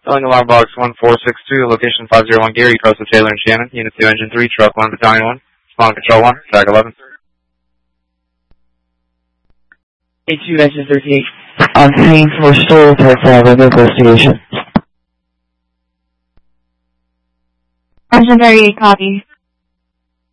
Calling alarm box 1462, location 501 Gary, Coastal Taylor and Shannon, Unit 2, Engine 3, Truck 1, Battalion 1, Spawn Control 1, Tag 11. A2, Engine 38. I'm paying for stolen parts and having an investigation. Engine 38, copy.